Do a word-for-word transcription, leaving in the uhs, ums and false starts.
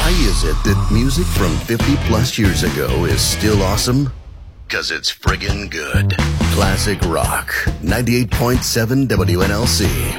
Why is it that music from fifty plus years ago is still awesome? 'Cause it's friggin' good. Classic rock. ninety-eight point seven W N L C.